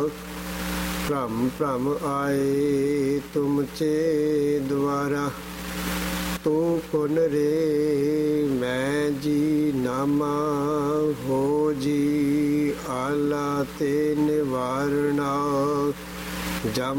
ਭ੍ਰਮ ਭ੍ਰਮ ਆਏ ਤੁਮ ਚੇ ਦੁਆਰਾ। ਤੂੰ ਕੁਨ ਰੇ ਮੈਂ ਜੀ ਨਾਮਾ, ਹੋ ਜੀ ਆਲਾ ਤੇ ਨਿਵਾਰਣਾ। ਜਮ